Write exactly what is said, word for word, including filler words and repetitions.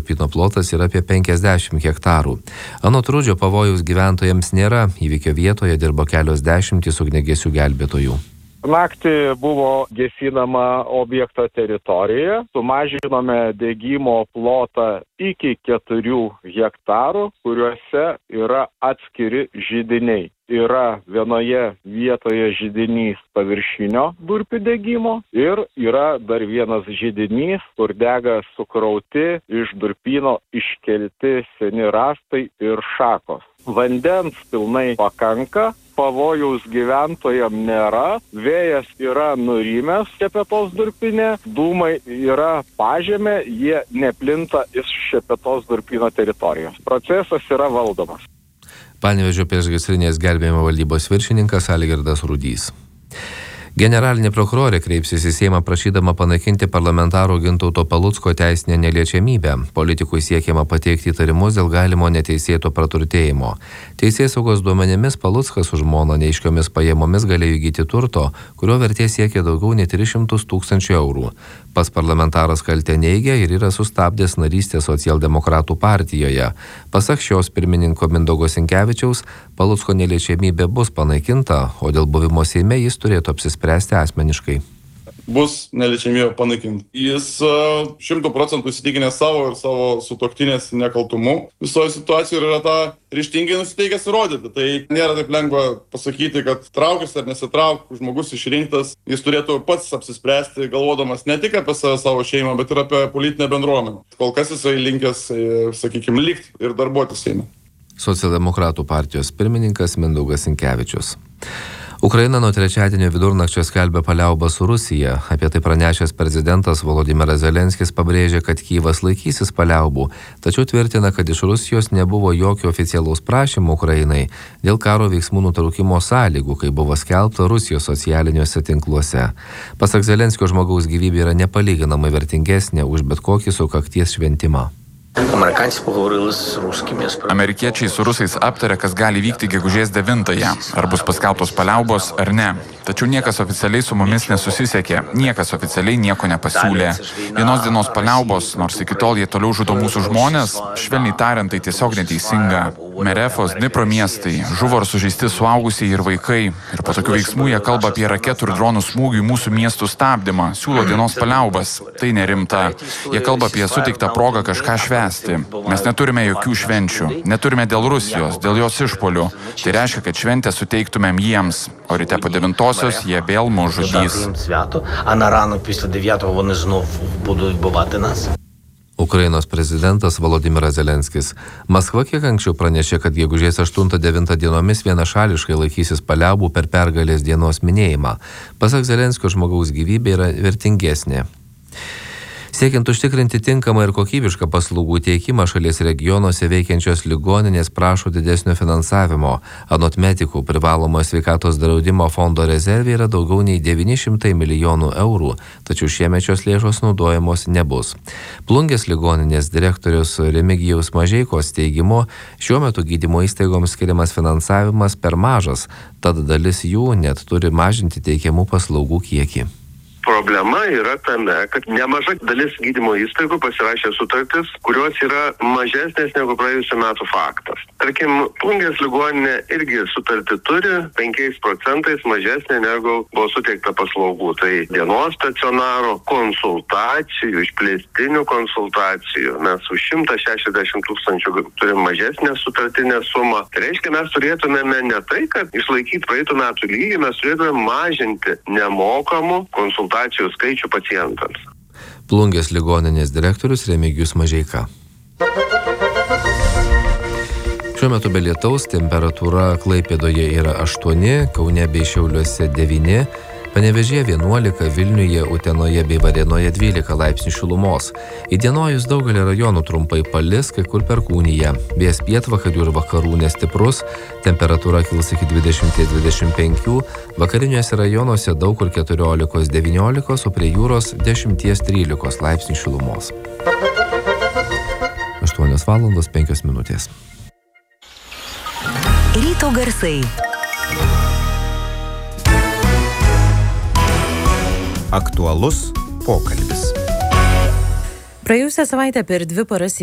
durpyno plotas yra apie penkiasdešimt hektarų. Anot Rudžio pavojaus gyventojams nėra, įvykio vietoje dirbo kelios dešimtys ugniagesių gelbėtojų. Naktį buvo gesinama objekto teritorijoje, sumažinome degimo plotą iki keturių hektarų, kuriuose yra atskiri židiniai. Yra vienoje vietoje židinys paviršinio durpių degimo ir yra dar vienas židinys, kur dega sukrauti iš durpyno iškelti seni rąstai ir šakos. Vandens pilnai pakanka, pavojaus gyventojam nėra, vėjas yra nurimęs Šepetos durpinė, dūmai yra pažemė, jie neplinta iš Šepetos durpyno teritorijos. Procesas yra valdomas. Panevėžio priešgaisrinės gelbėjimo valdybos viršininkas Algirdas Rudys. Generalinė prokurorė kreipsis į Seimą prašydama panaikinti parlamentaro Gintauto Palucko teisinę neliečiamybę. Politikui siekiama pateikti įtarimus dėl galimo neteisėto praturtėjimo. Teisėsaugos duomenimis Paluckas su žmona neaiškiomis pajamomis galėjo įgyti turto, kurio vertė siekia daugiau nei tris šimtus tūkstančių eurų. Pas parlamentaras kaltę neigia ir yra sustabdęs narystę Socialdemokratų partijoje. Pasak šios pirmininko Mindaugo Sinkevičiaus, Palucko neliečiamybė bus panaikinta, o dėl buvimo Seime jis turėtų apsispręsti asmeniškai. Bus neliečiamybė panaikinta. Jis šimtų procentų įsitikinęs savo ir savo sutuoktinės nekaltumu. Visoje situacijoje yra tą ryžtingai nusiteikęs įrodyti. Tai nėra taip lengva pasakyti, kad traukis ar nesitrauk, žmogus išrinktas. Jis turėtų pats apsispręsti, galvodamas ne tik apie save, savo šeimą, bet ir apie politinę bendruomenę. Kol kas jisai linkęs, sakykime, likti ir darbuotis Seime. Socialdemokratų partijos pirmininkas Mindaugas Sinkevičius. Ukraina nuo trečiadienio vidurnakčio skelbia paliaubą su Rusija. Apie tai pranešęs prezidentas Volodymyras Zelenskis pabrėžė, kad Kyjivas laikysis paliaubų, tačiau tvirtina, kad iš Rusijos nebuvo jokio oficialaus prašymo Ukrainai dėl karo veiksmų nutraukimo sąlygų, kai buvo skelbta Rusijos socialiniuose tinkluose. Pasak Zelenskio, žmogaus gyvybė yra nepalyginamai vertingesnė už bet kokį sukakties šventimą. Amerikiečiai su rusais aptarė, kas gali vykti gegužės devintąją, ar bus paskelbtos paliaubos ar ne. Tačiau niekas oficialiai su mumis nesusisiekė, niekas oficialiai nieko nepasiūlė. Vienos dienos paliaubos, nors iki tol jie toliau žudo mūsų žmonės, švelniai tariant, tai tiesiog neteisinga. Merefos, Dnipro miestai, žuvo ar sužeisti suaugusiai ir vaikai. Ir po tokių veiksmų jie kalba apie raketų ir dronų smūgių į mūsų miestų stabdymą, siūlo dienos paliaubas. Tai nerimta. Jie kalba apie suteiktą progą kažką švęsti. Mes neturime jokių švenčių. Neturime dėl Rusijos, dėl jos išpolių. Tai reiškia, kad šventę suteiktumėm jiems. O ryte po devintosios jie vėl mus žudys. Ukrainos prezidentas Volodymyras Zelenskis. Maskva kiek anksčiau pranešė, kad gegužės aštuntą devintą dienomis vienašališkai laikysis paliaubų per pergalės dienos minėjimą. Pasak Zelenskio, žmogaus gyvybė yra vertingesnė. Siekiant užtikrinti tinkamą ir kokybišką paslaugų teikimą, šalies regionuose veikiančios ligoninės prašo didesnio finansavimo. Anot medikų, privalomojo sveikatos draudimo fondo rezervė yra daugiau nei devyni šimtai milijonų eurų, tačiau šiemet šios lėšos naudojamos nebus. Plungės ligoninės direktorius Remigijaus Mažeikos teigimu, šiuo metu gydymo įstaigoms skiriamas finansavimas per mažas, tad dalis jų net turi mažinti teikiamų paslaugų kiekį. Problema yra tame, kad nemaža dalis gydymo įstaigų pasirašė sutartis, kurios yra mažesnės negu praėjusių metų faktas. Tarkim, Plungės ligoninė irgi sutartį turi penkiais procentais mažesnė negu buvo suteikta paslaugų. Tai dienos stacionaro konsultacijų, išplėstinių konsultacijų. Mes už šimtą šešiasdešimt tūkstančių turim mažesnę sutartinę sumą. Tai reiškia, mes turėtumėme ne tai, kad išlaikyti praeitų metų lygį, mes turėtume mažinti nemokamų konsultacijų skaičių pacientams. Plungės ligoninės direktorius Remigijus Mažeika. Šiuo metu be lietaus temperatūra Klaipėdoje yra aštuoni, Kaune bei Šiauliuose devyni, Panevėžyje vienuolika, Vilniuje, Utenoje bei Varėnoje dvylika laipsnių šilumos. Įdienojus daugelį rajonų trumpai palis, kai kur perkūnija. Vėjas pietvakarių ir vakarų nestiprus, temperatūra kils iki dvidešimt dvidešimt penki, vakariniuose rajonuose daug kur keturiolika devyniolika, o prie jūros dešimt trylika laipsnių šilumos. aštuonios valandos penkios minutės. Ryto garsai. Aktualus pokalbis. Praėjusią savaitę per dvi paras